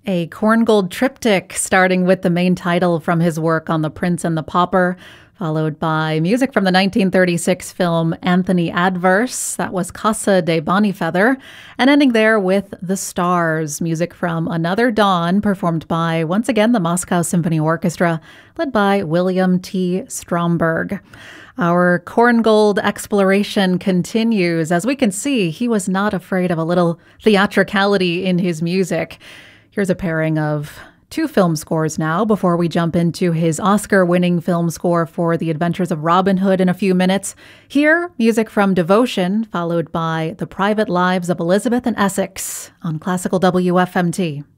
A Korngold triptych starting with the main title from his work on The Prince and the Pauper, followed by music from the 1936 film Anthony Adverse, that was Casa de Bonifeather, and ending there with The Stars, music from Another Dawn, performed by, once again, the Moscow Symphony Orchestra, led by William T. Stromberg. Our Korngold exploration continues. As we can see, he was not afraid of a little theatricality in his music. Here's a pairing of two film scores now before we jump into his Oscar-winning film score for The Adventures of Robin Hood in a few minutes. Here, music from Devotion, followed by The Private Lives of Elizabeth and Essex on Classical WFMT.